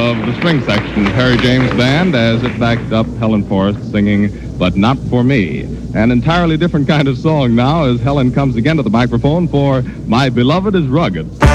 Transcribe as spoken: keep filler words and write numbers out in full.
of the string section, Harry James Band, as it backed up Helen Forrest singing But Not For Me. An entirely different kind of song now as Helen comes again to the microphone for My Beloved Is Rugged.